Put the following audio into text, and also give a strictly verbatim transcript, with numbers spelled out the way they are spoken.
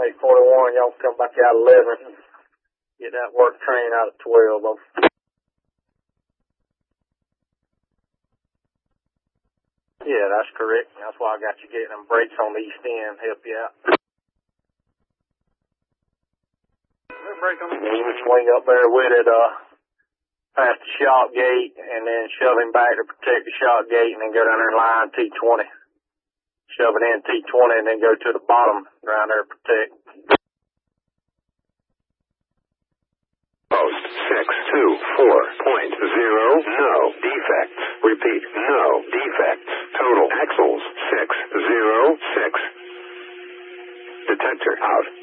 make forty-one, y'all come back out eleven. Get that work train out of twelve. Over. Yeah, that's correct. That's why I got you getting them brakes on the east end, help you out. Brake on the you swing up there with it, uh, past the shot gate, and then shove him back to protect the shot gate, and then go down there and line T twenty. Shove it in T twenty, and then go to the bottom around there and protect. Post six two four point zero, no defects. Repeat, no defects. Total axles six zero six. Detector out.